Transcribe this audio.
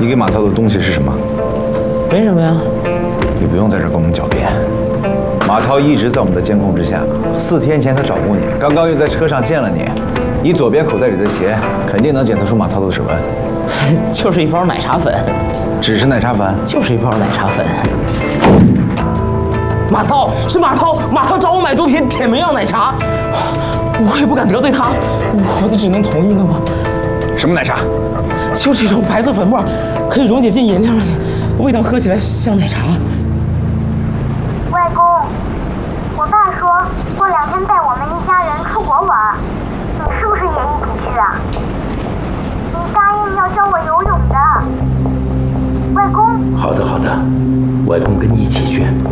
你给马涛的东西是什么？ 没什么呀。 你不用在这跟我们狡辩。马涛一直在我们的监控之下。4天前他找过你，刚刚又在车上见了你。你左边口袋里的鞋肯定能检测出马涛的指纹。 就是一包奶茶粉。 只是奶茶粉？ 就是一包奶茶粉。马涛是马涛，马涛找我买毒品，点名要奶茶，我也不敢得罪他，我就只能同意了吧。 什么奶茶？ 就是一种白色粉末，可以溶解进饮料里，味道喝起来像奶茶。 外公，我爸说过2天带我们一家人出国玩，你是不是也一起去啊？你答应要教我游泳的，外公。 好的，外公跟你一起去。